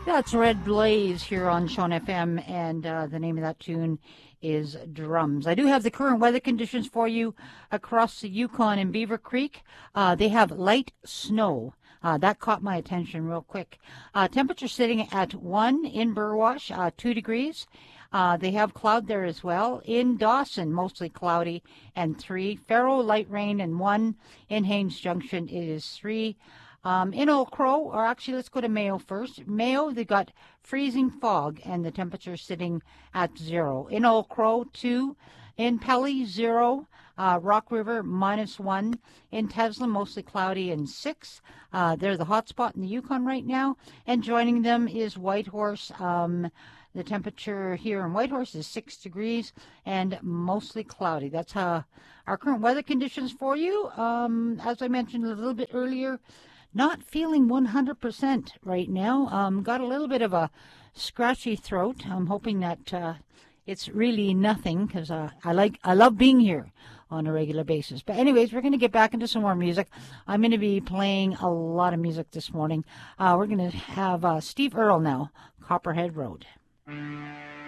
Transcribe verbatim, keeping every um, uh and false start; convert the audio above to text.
That's Red Blaze here on Sean F M, and uh, the name of that tune is Drums. I do have the current weather conditions for you across the Yukon and Beaver Creek. Uh, they have light snow. Uh, that caught my attention real quick. Uh, temperature sitting at one in Burwash, uh, two degrees. Uh, they have cloud there as well. In Dawson, mostly cloudy, and three. Faro, light rain, and one. In Haines Junction, it is three. Um, in Old Crow, or actually let's go to Mayo first. Mayo, they got freezing fog, and the temperature sitting at zero. In Old Crow, two. In Pelly, zero. Uh, Rock River, minus one. In Tesla, mostly cloudy, and six. Uh, they're the hot spot in the Yukon right now. And joining them is Whitehorse. Um, the temperature here in Whitehorse is six degrees and mostly cloudy. That's uh, our current weather conditions for you. Um, as I mentioned a little bit earlier, not feeling one hundred percent right now. Um, got a little bit of a scratchy throat. I'm hoping that uh, it's really nothing, because uh, I like I love being here on a regular basis. But anyways, we're going to get back into some more music. I'm going to be playing a lot of music this morning. Uh, we're going to have uh, Steve Earle now, Copperhead Road.